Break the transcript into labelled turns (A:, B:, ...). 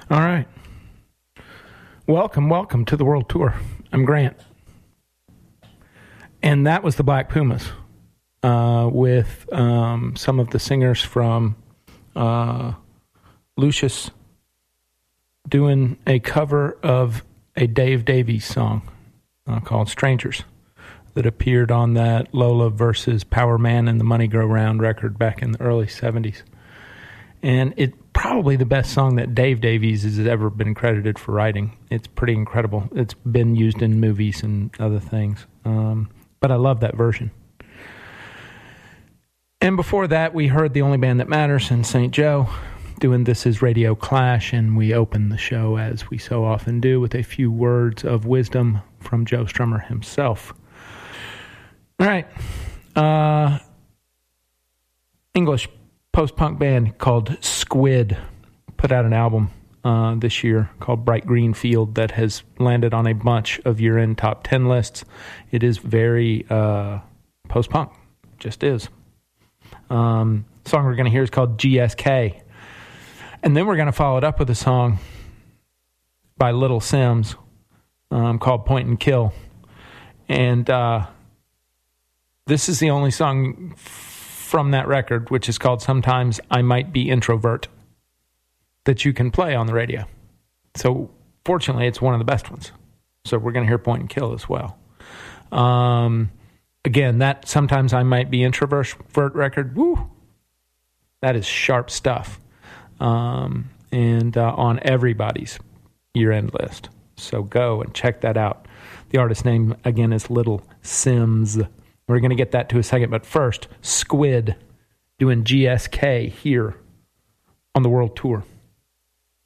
A: All right. Welcome to the World Tour. I'm Grant. And that was the Black Pumas with some of the singers from Lucius doing a cover of a Dave Davies song called Strangers that appeared on that Lola versus Power Man and the Money Go Round record back in the early 70s. And it's probably the best song that Dave Davies has ever been credited for writing. It's pretty incredible. It's been used in movies and other things. But I love that version. And before that, we heard The Only Band That Matters and St. Joe doing This Is Radio Clash, and we opened the show, as we so often do, with a few words of wisdom from Joe Strummer himself. All right. English post-punk band called Squid put out an album this year called Bright Green Field that has landed on a bunch of year-end top 10 lists. It is very post-punk. Just is. The song we're going to hear is called GSK. And then we're going to follow it up with a song by Little Sims called Point and Kill. And this is the only song from that record, which is called Sometimes I Might Be Introvert, that you can play on the radio. So fortunately, it's one of the best ones. So we're going to hear Point and Kill as well. Again, that Sometimes I Might Be Introvert record, woo, that is sharp stuff. And on everybody's year-end list. So go and check that out. The artist's name, again, is Little Sims. We're going to get that to a second, but first, Squid doing GSK here on the World Tour.